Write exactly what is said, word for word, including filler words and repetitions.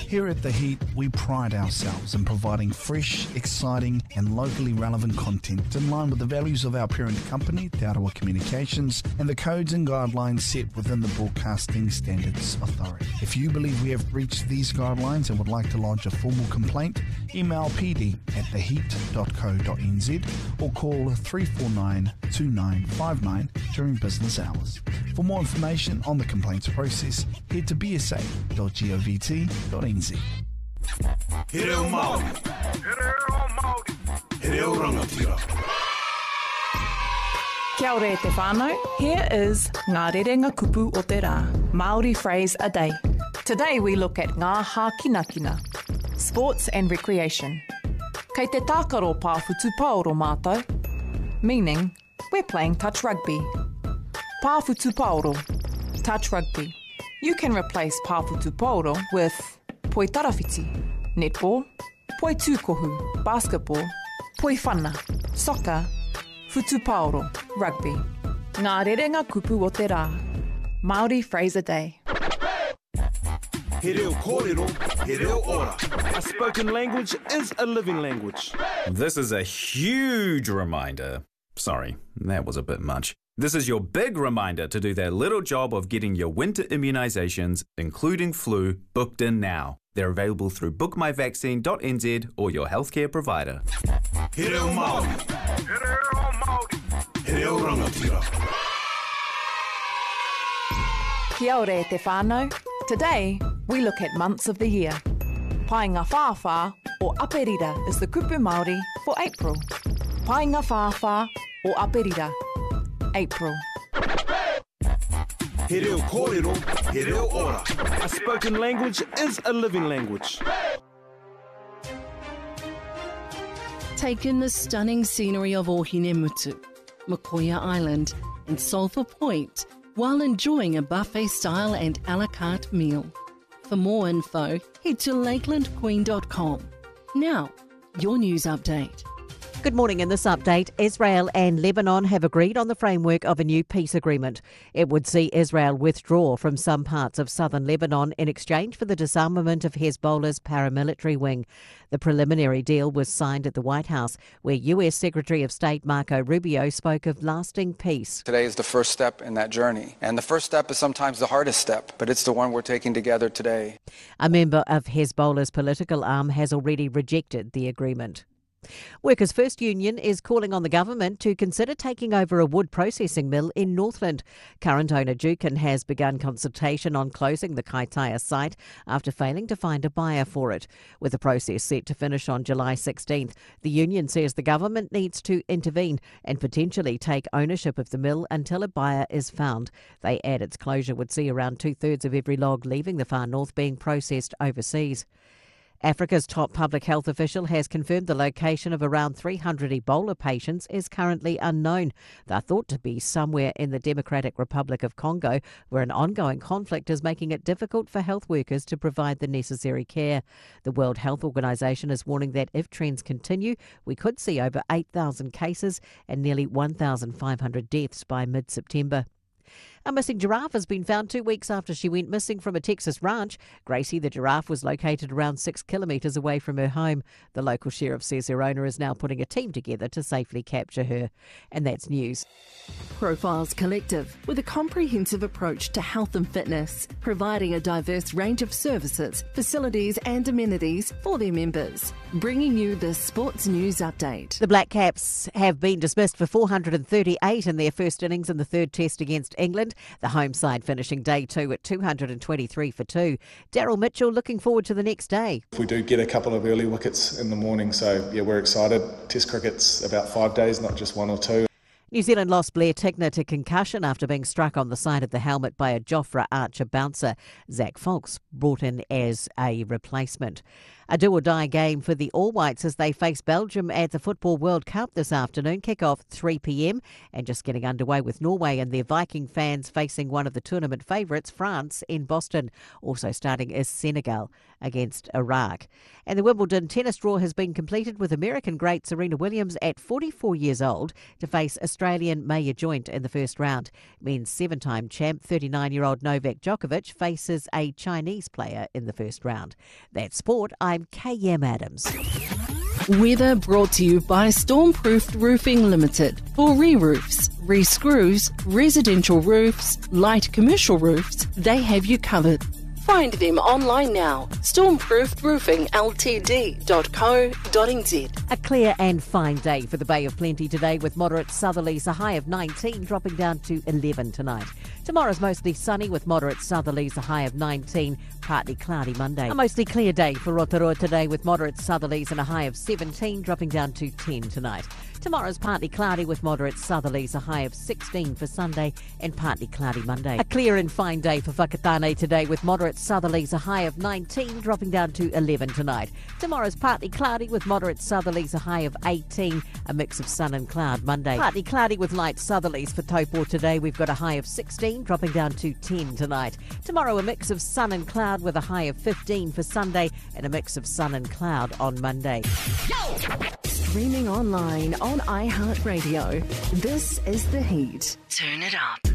Here at The Heat, we pride ourselves in providing fresh, exciting and locally relevant content in line with the values of our parent company, Te Arawa Communications, and the codes and guidelines set within the Broadcasting Standards Authority. If you believe we have breached these guidelines and would like to lodge a formal complaint, email p d at the heat dot co dot n z or call three four nine, two nine five nine during business hours. For more information on the complaints process, head to b s a dot govt dot n z. He reo Māori. He reo Māori. He reo rangatira. Kia ora e te whānau. Here is Ngā Rerenga Kupu o te Rā, Māori phrase a day. Today we look at ngā hākinakina, sports and recreation. Kei te tākaro pāwhutu paoro mātou, meaning we're playing touch rugby. Pāwhutu paoro, touch rugby. You can replace pāwhutu paoro with poi tarawhiti, netball, poi tūkohu, basketball, poi whana, soccer, whutu paoro, rugby. Ngā rerenga kupu o te rā, Māori phrase a day. He reo kōrero, he reo ora. A spoken language is a living language. This is a huge reminder. Sorry, that was a bit much. This is your big reminder to do that little job of getting your winter immunisations, including flu, booked in now. They're available through book my vaccine dot n z or your healthcare provider. He reo Māori. He reo Māori. He reo rangatira. Kia ora e te whānau. Today, we look at months of the year. Painga whāwhā or aperira is the kupu Māori for April. Painga whāwhā or aperira, April. He reo kōrero, he reo ora. A spoken language is a living language. Take in the stunning scenery of Ohinemutu, Mokoia Island and Sulphur Point while enjoying a buffet-style and a la carte meal. For more info, head to lakeland queen dot com. Now, your news update. Good morning. In this update, Israel and Lebanon have agreed on the framework of a new peace agreement. It would see Israel withdraw from some parts of southern Lebanon in exchange for the disarmament of Hezbollah's paramilitary wing. The preliminary deal was signed at the White House, where U S Secretary of State Marco Rubio spoke of lasting peace. Today is the first step in that journey. And the first step is sometimes the hardest step, but it's the one we're taking together today. A member of Hezbollah's political arm has already rejected the agreement. Workers' First Union is calling on the government to consider taking over a wood processing mill in Northland. Current owner Jukin has begun consultation on closing the Kaitaia site after failing to find a buyer for it. With the process set to finish on July sixteenth, the union says the government needs to intervene and potentially take ownership of the mill until a buyer is found. They add its closure would see around two-thirds of every log leaving the far north being processed overseas. Africa's top public health official has confirmed the location of around three hundred Ebola patients is currently unknown. They're thought to be somewhere in the Democratic Republic of Congo, where an ongoing conflict is making it difficult for health workers to provide the necessary care. The World Health Organization is warning that if trends continue, we could see over eight thousand cases and nearly one thousand five hundred deaths by mid-September. A missing giraffe has been found two weeks after she went missing from a Texas ranch. Gracie the giraffe was located around six kilometres away from her home. The local sheriff says her owner is now putting a team together to safely capture her. And that's news. Profiles Collective, with a comprehensive approach to health and fitness, providing a diverse range of services, facilities and amenities for their members. Bringing you the Sports News Update. The Black Caps have been dismissed for four hundred thirty-eight in their first innings in the third test against England. The home side finishing day two at two hundred twenty-three for two. Daryl Mitchell looking forward to the next day. We do get a couple of early wickets in the morning, so yeah, we're excited. Test cricket's about five days, not just one or two. New Zealand lost Blair Tickner to concussion after being struck on the side of the helmet by a Jofra Archer bouncer. Zach Foulkes brought in as a replacement. A do-or-die game for the All Whites as they face Belgium at the Football World Cup this afternoon. Kick-off three p m and just getting underway with Norway and their Viking fans facing one of the tournament favourites, France, in Boston. Also starting is Senegal against Iraq. And the Wimbledon tennis draw has been completed with American great Serena Williams at forty-four years old to face Australian Maya Joint in the first round. Men's seven-time champ thirty-nine-year-old Novak Djokovic faces a Chinese player in the first round. That's sport. I'm K M Adams. Weather brought to you by Stormproofed Roofing Limited. For re-roofs, re-screws, residential roofs, light commercial roofs, they have you covered. Find them online now. stormproofed roofing l t d dot co dot n z. A clear and fine day for the Bay of Plenty today with moderate southerlies, a high of nineteen, dropping down to eleven tonight. Tomorrow's mostly sunny with moderate southerlies, a high of nineteen, partly cloudy Monday. A mostly clear day for Rotorua today with moderate southerlies and a high of seventeen, dropping down to ten tonight. Tomorrow's partly cloudy with moderate southerlies, a high of sixteen for Sunday and partly cloudy Monday. A clear and fine day for Whakatane today with moderate southerlies, a high of nineteen, dropping down to eleven tonight. Tomorrow's partly cloudy with moderate southerlies, a high of eighteen, a mix of sun and cloud Monday. Partly cloudy with light southerlies for Taupo today. We've got a high of sixteen, dropping down to ten tonight. Tomorrow a mix of sun and cloud with a high of fifteen for Sunday and a mix of sun and cloud on Monday. Streaming online on iHeartRadio. This is The Heat. Turn it up.